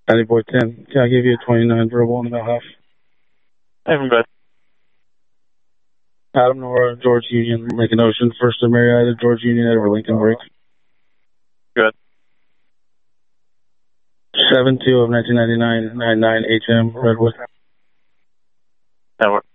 Patty Boy 10. Can I give you a 29 verbal on the half? I'm good. Adam Nora, George Union, Lincoln Ocean, First of Marietta, George Union, Edward Lincoln Break. Good. 7-2 of 1999, 99 HM, Redwood. That works.